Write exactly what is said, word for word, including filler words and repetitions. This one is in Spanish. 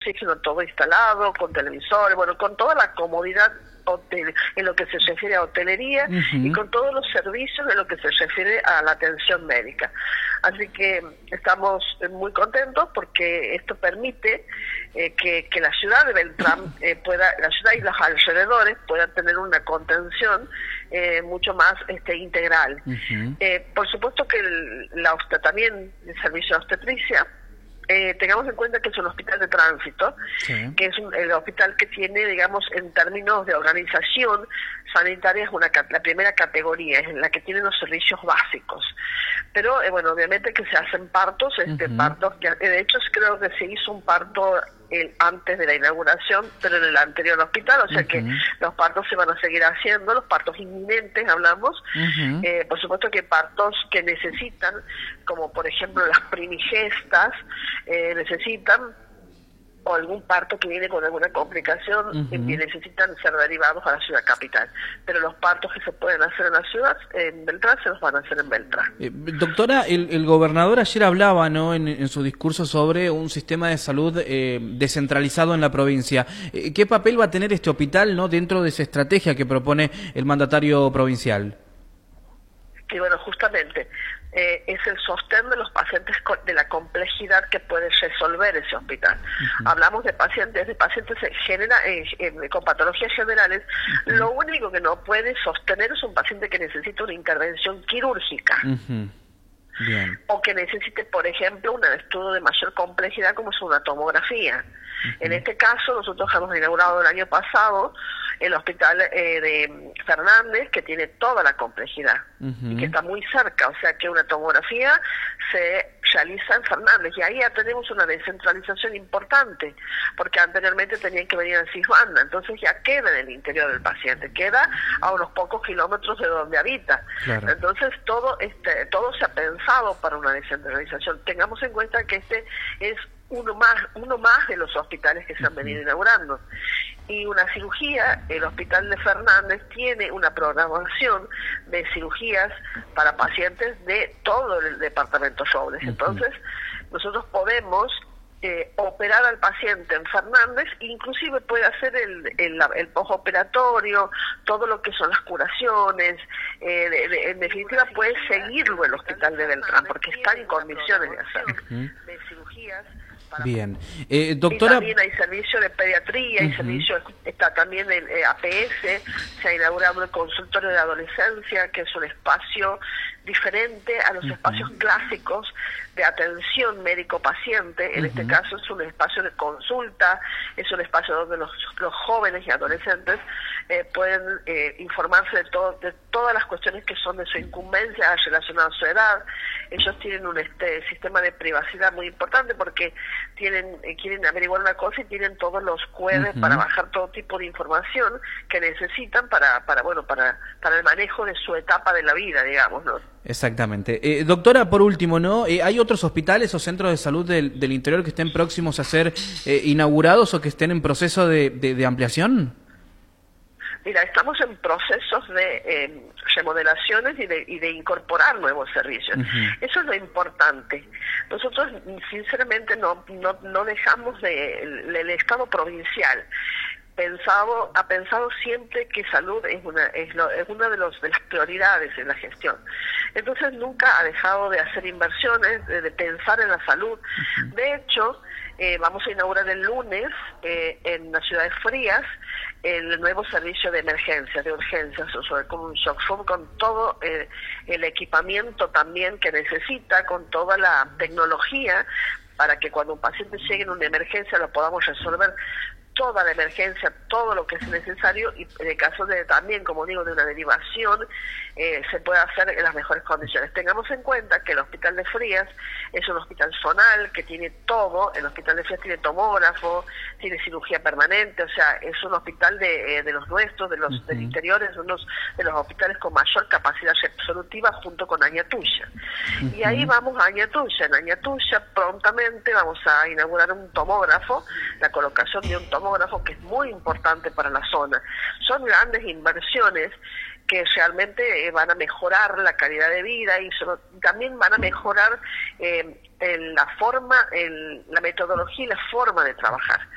oxígeno todo instalado, con televisores, bueno, con toda la comodidad hotel, en lo que se refiere a hotelería uh-huh. y con todos los servicios en lo que se refiere a la atención médica. Así que estamos muy contentos porque esto permite eh, que, que la ciudad de Beltrán eh, pueda, la ciudad y los alrededores puedan tener una contención eh, mucho más este, integral. Uh-huh. Eh, por supuesto que el, la obstet- también el servicio de obstetricia, Eh, tengamos en cuenta que es un hospital de tránsito, sí. que es un, el hospital que tiene, digamos, en términos de organización sanitaria, es una, la primera categoría, es la que tiene los servicios básicos. Pero, eh, bueno, obviamente que se hacen partos, este uh-huh. partos, que, de hecho creo que se hizo un parto el, antes de la inauguración, pero en el anterior hospital, o sea uh-huh. que los partos se van a seguir haciendo, los partos inminentes hablamos, uh-huh. eh, por supuesto que partos que necesitan, como por ejemplo las primigestas, eh, necesitan, o algún parto que viene con alguna complicación uh-huh. y necesitan ser derivados a la ciudad capital. Pero los partos que se pueden hacer en la ciudad, en Beltrán, se los van a hacer en Beltrán. Eh, doctora, el, el gobernador ayer hablaba, ¿no?, en, en su discurso sobre un sistema de salud eh, descentralizado en la provincia. Eh, ¿Qué papel va a tener este hospital, no, dentro de esa estrategia que propone el mandatario provincial? Y bueno, justamente eh, es el sostén de los pacientes de la complejidad que puede resolver ese hospital. Uh-huh. Hablamos de pacientes, de pacientes genera, eh, eh, con patologías generales. Uh-huh. Lo único que no puede sostener es un paciente que necesita una intervención quirúrgica. Uh-huh. Bien. O que necesite, por ejemplo, un estudio de mayor complejidad como es una tomografía. Uh-huh. En este caso, nosotros hemos inaugurado el año pasado el hospital eh, de Fernández, que tiene toda la complejidad uh-huh. y que está muy cerca, o sea que una tomografía se realiza en Fernández, y ahí ya tenemos una descentralización importante, porque anteriormente tenían que venir a Cisbanda, entonces ya queda en el interior del paciente, queda a unos pocos kilómetros de donde habita. Claro. Entonces todo este todo se ha pensado para una descentralización. Tengamos en cuenta que este es uno más uno más de los hospitales que se han venido inaugurando. Y una cirugía, el hospital de Fernández tiene una programación de cirugías para pacientes de todo el departamento Robles. Entonces, nosotros podemos eh, operar al paciente en Fernández, inclusive puede hacer el, el, el postoperatorio, todo lo que son las curaciones, eh, de, de, en definitiva puede seguirlo el hospital de Beltrán, porque está en condiciones de hacerlo. Uh-huh. De cirugías. Bien, eh, doctora. Y también hay servicio de pediatría, hay uh-huh. servicio, está también el eh, A P S, se ha inaugurado el consultorio de adolescencia, que es un espacio diferente a los uh-huh. espacios clásicos de atención médico-paciente. En uh-huh. este caso es un espacio de consulta, es un espacio donde los, los jóvenes y adolescentes eh, pueden eh, informarse de, todo, de todas las cuestiones que son de su incumbencia relacionadas a su edad. Ellos tienen un este sistema de privacidad muy importante porque tienen eh, quieren averiguar una cosa y tienen todos los Q R uh-huh. para bajar todo tipo de información que necesitan para para bueno para para el manejo de su etapa de la vida, digamos, ¿no? Exactamente. Eh, doctora, por último, ¿no? Eh, ¿hay otros hospitales o centros de salud del, del interior que estén próximos a ser eh, inaugurados o que estén en proceso de, de, de ampliación? Mira, estamos en procesos de eh, remodelaciones y de, y de incorporar nuevos servicios. Uh-huh. Eso es lo importante. Nosotros, sinceramente, no no, no dejamos de, el, el Estado provincial. Pensado, ha pensado siempre que salud es una es, lo, es una de los de las prioridades en la gestión. Entonces nunca ha dejado de hacer inversiones, de, de pensar en la salud. Uh-huh. De hecho, eh, vamos a inaugurar el lunes eh, en las ciudades frías el nuevo servicio de emergencias, de urgencias, o sea, con un shock room, con todo eh, el equipamiento también que necesita, con toda la tecnología para que cuando un paciente llegue en una emergencia lo podamos resolver toda la emergencia, todo lo que es necesario, y en el caso de también, como digo, de una derivación, eh, se puede hacer en las mejores condiciones. Tengamos en cuenta que el Hospital de Frías es un hospital zonal que tiene todo. El Hospital de Frías tiene tomógrafo, tiene cirugía permanente, o sea, es un hospital de, eh, de los nuestros, de los uh-huh. del interior, es uno de los hospitales con mayor capacidad resolutiva junto con Añatuya. Uh-huh. Y ahí vamos a Añatuya. En Añatuya prontamente vamos a inaugurar un tomógrafo, la colocación de un tomógrafo que es muy importante para la zona. Son grandes inversiones que realmente eh, van a mejorar la calidad de vida y solo, también van a mejorar eh, en la forma, en la metodología y la forma de trabajar.